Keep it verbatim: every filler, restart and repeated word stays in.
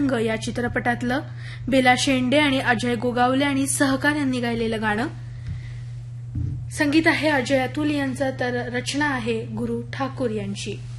रंग या चित्रपटातलं बेला शेंडे आणि अजय गोगावले आणि सहकाऱ्यांनी गायलेलं गाणं. संगीत आहे अजय अतुल यांचं, तर रचना आहे गुरु ठाकूर यांची.